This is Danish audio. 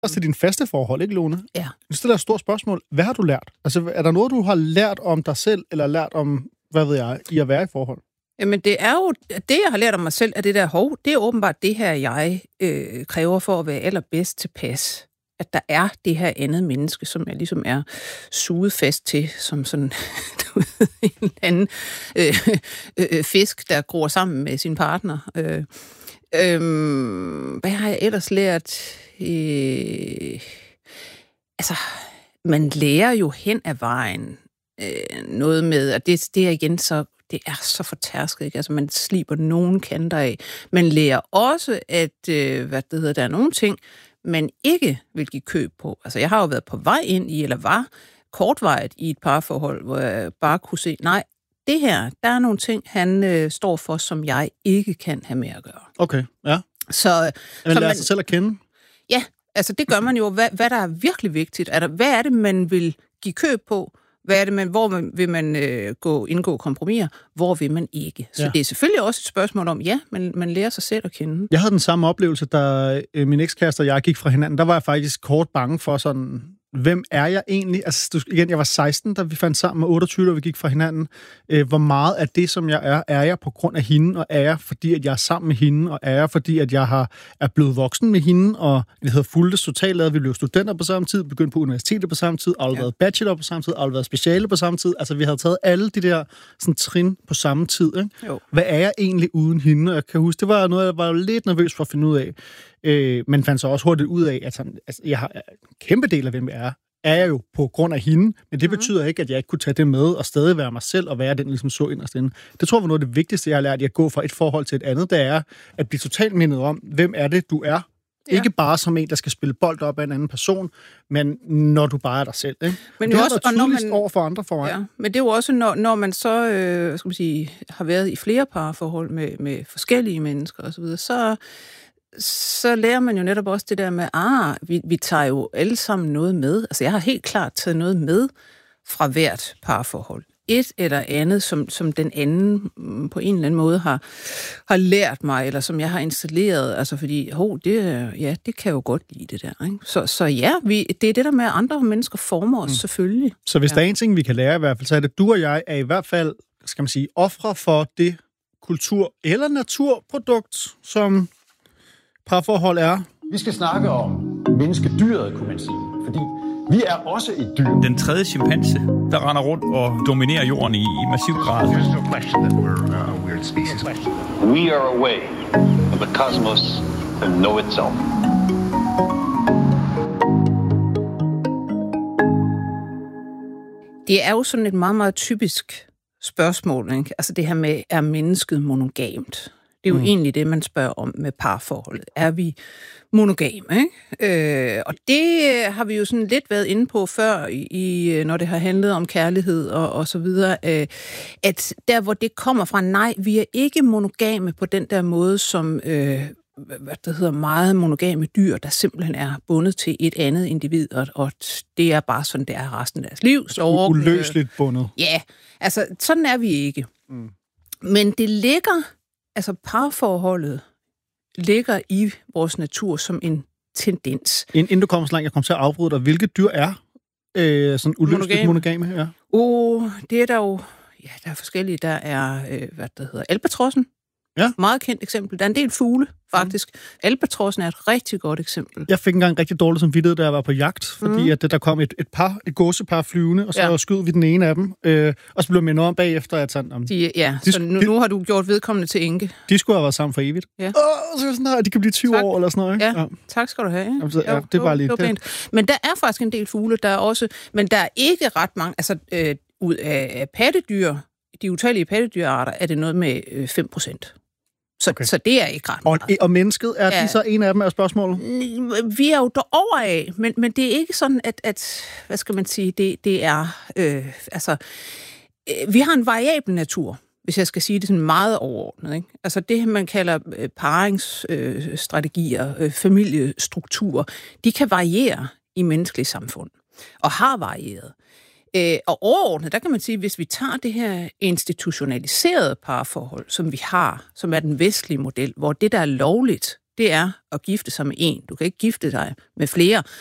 Også til dine faste forhold, ikke, Lone? Ja. Du stiller et stort spørgsmål. Hvad har du lært? Altså, er der noget, du har lært om dig selv, eller lært om, hvad ved jeg, i at være i forhold? Jamen, det er jo, det jeg har lært om mig selv, at det der det er åbenbart det her, jeg kræver for at være allerbedst tilpas. At der er det her andet menneske, som jeg ligesom er suget fast til, som sådan en eller anden fisk, der gror sammen med sin partner. Hvad har jeg ellers lært? Altså, man lærer jo hen ad vejen noget med, og det er igen så, det er så fortærsket, ikke? Altså, man sliber nogen kanter af. Man lærer også, at, der er nogle ting, man ikke vil give køb på. Altså, jeg har jo været på vej ind i, eller var kortvarigt i et parforhold, hvor jeg bare kunne se, nej, det her, der er nogle ting, han står for, som jeg ikke kan have med at gøre. Okay, ja. Så man lærer sig selv at kende? Ja, altså det gør man jo. Hvad der er virkelig vigtigt. Hvad er det, man vil give køb på? Hvad er det, vil man indgå kompromiser? Hvor vil man ikke? Så det er selvfølgelig også et spørgsmål om, man lærer sig selv at kende. Jeg havde den samme oplevelse, da min ekskæreste og jeg gik fra hinanden. Der var jeg faktisk kort bange for sådan, hvem er jeg egentlig? Altså igen, jeg var 16, da vi fandt sammen, med 28, da vi gik fra hinanden. Hvor meget af det, som jeg er jeg på grund af hende, og er jeg, fordi at jeg er sammen med hende, og er jeg, fordi at jeg er blevet voksen med hende, og vi havde fulgtes totalt, vi blev studenter på samme tid, begyndte på universitetet på samme tid, aldrig været bachelor på samme tid, aldrig været speciale på samme tid. Altså vi havde taget alle de der sådan, trin på samme tid. Ikke? Hvad er jeg egentlig uden hende? Og jeg kan huske, det var noget, jeg var lidt nervøs for at finde ud af. Men fandt så også hurtigt ud af, at jeg har en kæmpe del af, hvem jeg er jeg jo på grund af hende, men det betyder ikke, at jeg ikke kunne tage det med og stadig være mig selv og være den, ligesom så inderst inde. Det tror jeg var noget af det vigtigste, jeg har lært i at gå fra et forhold til et andet, det er at blive totalt mindet om, hvem er det, du er. Ja. Ikke bare som en, der skal spille bold op af en anden person, men når du bare er dig selv. Ikke? Men det har også, været tydeligst over for andre for mig. Ja, men det er jo også, når man så har været i flere parforhold med forskellige mennesker osv., så lærer man jo netop også det der med, vi tager jo alle sammen noget med. Altså, jeg har helt klart taget noget med fra hvert parforhold. Et eller andet, som den anden på en eller anden måde har lært mig, eller som jeg har installeret. Altså, fordi, det kan jeg jo godt lide, det der. Ikke? Så ja, det er det der med, at andre mennesker former os, selvfølgelig. Så hvis der er en ting, vi kan lære i hvert fald, så er det, du og jeg er i hvert fald, skal man sige, ofre for det kultur- eller naturprodukt, som parforhold er. Vi skal snakke om menneskedyret, kunne man sige. Fordi vi er også et dyr. Den tredje chimpanse, der render rundt og dominerer jorden i massiv grad. There's no question that we're a weird species. We are a way of the cosmos to know itself. Det er jo sådan et meget, meget typisk spørgsmål, ikke? Altså det her med, er mennesket monogamt? Det er jo egentlig det, man spørger om med parforholdet. Er vi monogame, ikke? Og det har vi jo sådan lidt været inde på før, når det har handlet om kærlighed og så videre, at der, hvor det kommer fra, nej, vi er ikke monogame på den der måde, som meget monogame dyr, der simpelthen er bundet til et andet individ, og det er bare sådan, det er resten af deres liv. Så uløseligt bundet. Ja, altså sådan er vi ikke. Men det ligger, altså parforholdet ligger i vores natur som en tendens. Inden du kommer så langt, jeg kommer til at afbryde dig. Hvilke dyr er sådan uløseligt monogame? Ja. Det er der jo, der er forskellige. Der er, albatrossen. Ja. Meget kendt eksempel. Der er en del fugle, faktisk. Albatrossen er et rigtig godt eksempel. Jeg fik engang rigtig dårligt samvittighed, da jeg var på jagt, fordi at der kom et gåsepar flyvende, og så skød vi den ene af dem. Og så blev jeg mindet om bagefter, at så nu har du gjort vedkommende til enke. De skulle have været sammen for evigt. Ja. Så sådan her, de kan blive 20 år eller sådan noget. Ikke? Ja, tak skal du have. Ikke? Jamen, så, det var lige det. Men der er faktisk en del fugle, der er også, men der er ikke ret mange, altså ud af pattedyr, de utallige pattedyrarter, er det noget med 5%. Så det er ikke ret meget. Og mennesket, er de så en af dem, er spørgsmålet? Vi er jo derover af, men det er ikke sådan, at hvad skal man sige, det er, vi har en variabel natur, hvis jeg skal sige det sådan meget overordnet. Ikke? Altså det, man kalder paringsstrategier, familiestrukturer, de kan variere i menneskelige samfund, og har varieret. Og overordnet, der kan man sige, hvis vi tager det her institutionaliserede parforhold, som vi har, som er den vestlige model, hvor det, der er lovligt, det er at gifte sig med en. Du kan ikke gifte dig med flere.